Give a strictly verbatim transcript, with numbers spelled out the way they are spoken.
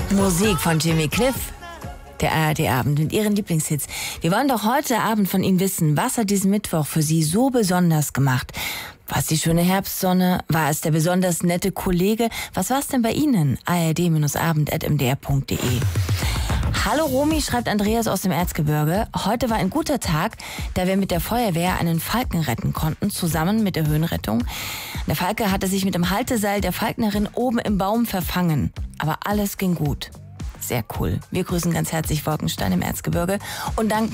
Musik von Jimmy Cliff, der A R D-Abend mit Ihren Lieblingshits. Wir wollen doch heute Abend von Ihnen wissen, was hat diesen Mittwoch für Sie so besonders gemacht? War es die schöne Herbstsonne? War es der besonders nette Kollege? Was war es denn bei Ihnen? a r d abend at m d r punkt d e. Hallo Romy, schreibt Andreas aus dem Erzgebirge. Heute war ein guter Tag, da wir mit der Feuerwehr einen Falken retten konnten, zusammen mit der Höhenrettung. Der Falke hatte sich mit dem Halteseil der Falknerin oben im Baum verfangen. Aber alles ging gut. Sehr cool. Wir grüßen ganz herzlich Wolkenstein im Erzgebirge und danken